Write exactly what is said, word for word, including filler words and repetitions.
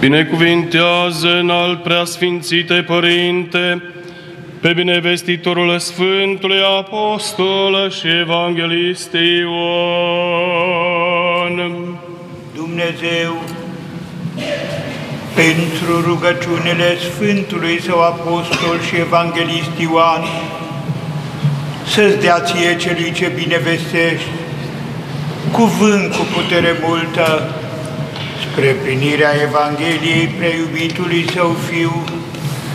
Binecuvintează înalt preasfințite Părinte, pe binevestitorul Sfântului Apostol și Evanghelist Ioan. Dumnezeu, pentru rugăciunile Sfântului Său Apostol și Evanghelist Ioan, să-ți dea ție celui ce binevestești, cuvânt cu putere multă, spre plinirea Evangheliei preiubitului Său Fiu,